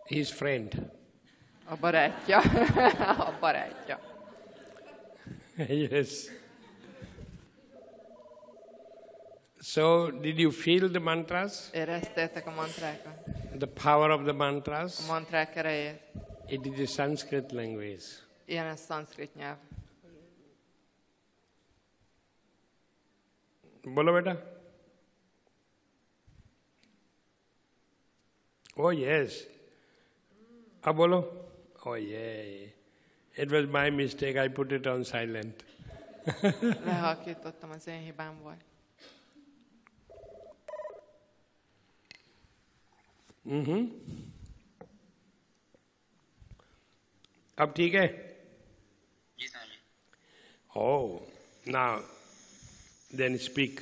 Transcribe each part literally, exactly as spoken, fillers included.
His friend. A barátja. A barátja. Yes. So, did you feel the mantras? Éreztétek a mantrákat? The power of the mantras? A mantrák erejét? It is a Sanskrit language. Ilyen a szanszkrit nyelv. Bolo beta. Oh yes. Ah bolo. Oh yeah. It was my mistake. I put it on silent. Lehalkítottam, az én hibám volt. Mm-hmm. अब ठीक है? जी स्वामी। Oh, now, then speak.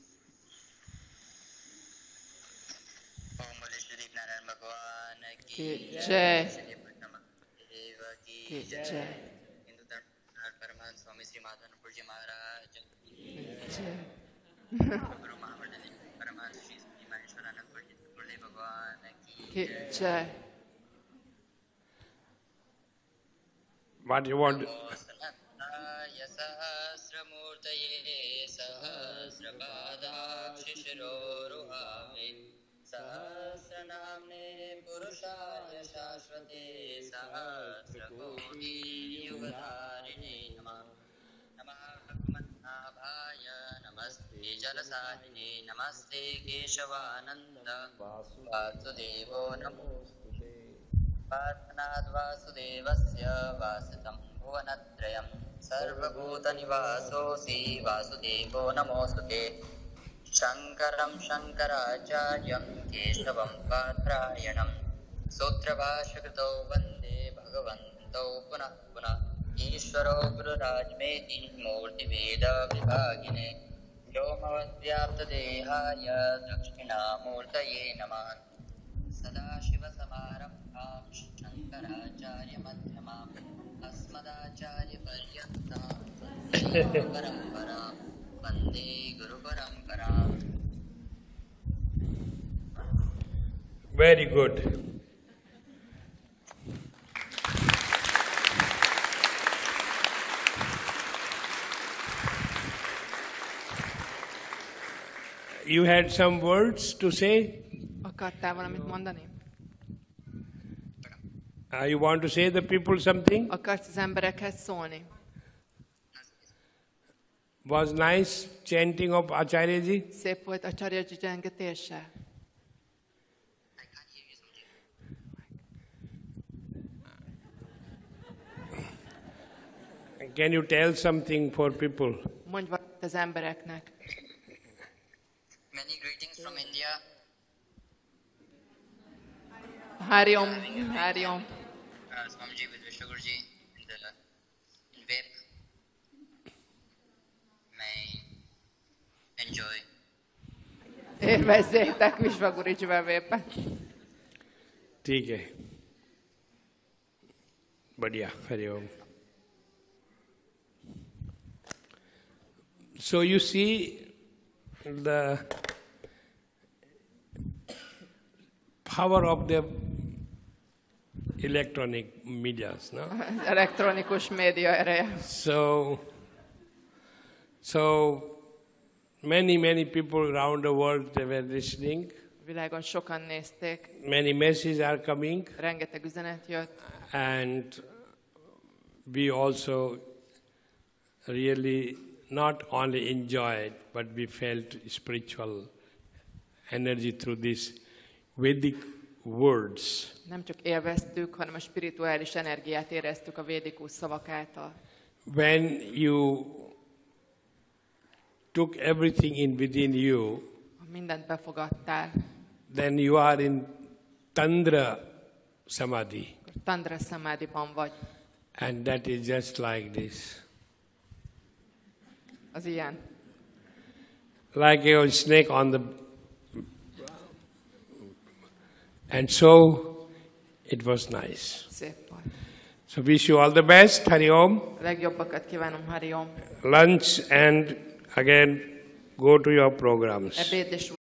ओम बोले श्री नारायण भगवान की की जय। श्री देव की की जय। जय। हिंदू धर्म परमानंद स्वामी श्री माधवपुर जी महाराज जय। गुरु महामंडल परमानंद श्री महेश्वरानंद गुरुदेव भगवान की की जय। What you want? सहस्रनाय सहस्रमूर्तये सहस्रपादाक्षिशिरोरुहावे सहस्रनाम्ने पुरुषाय शाश्वते सहस्रकोटियुगधारिणे नमः। नमः भगवन्नाभाय नमस्ते जलसाहिने नमस्ते केशवानन्द वासुदेवो नमोऽस्तुते। पार्थनाद वासुदेवस्य वासितं भुवनत्रयं सर्वभूतनिवासोऽसि वासुदेवो नमोऽस्तुते। शङ्करं शङ्कराचार्यं केशवं पात्रायणं सूत्रभाष्यकृतौ वन्दे भगवन्तौ पुनः पुनः। ईश्वरो गुरुराज्मेति मूर्तिभेदविभागिने व्योमवद्व्याप्तदेहाय दक्षिणामूर्तये नमः। सदाशिवसमारम्भां शङ्कराचार्यमध्यमाम् अस्मदाचार्यपर्यन्तां वन्दे गुरुपरम्परां वन्दे गुरुपरम्पराम्। Very good. You had some words to say? Akartál valamit mondani? Uh, you want to say the people something? Akarsz az emberekhez szólni? Was nice chanting of Acharyaji? Szép volt a Acharyaji zsengetése. Can you tell something for people? Mondj valamit az embereknek. Many greetings from India. Hari Om, Hari Om. Uh, Swamiji with Vishnu Guruji in the in web. May enjoy. Élvezzétek Vishnu Gurujival véppen. ठीक है बढ़िया Hariom. So you see the power of the electronic medias, no? Elektronikus média ereje. So, so many, many people around the world, they were listening. Világon sokan nézték. Many messages are coming. Rengeteg üzenet jött. And we also really not only enjoyed, but we felt spiritual energy through these Vedic words. Nem csak élveztük, hanem a spirituális energiát éreztük a védikus szavak által. When you took everything in within you, Ha mindent befogadtál, then you are in Tandra Samadhi. akkor Tandra Samadhiban vagy. And that is just like this. Az ilyen. Like a snake on the... And so, it was nice. Szép volt. So wish you all the best, Hari Om. A legjobbakat kívánom, Hari Om. Lunch and again go to your programs. Ebéd és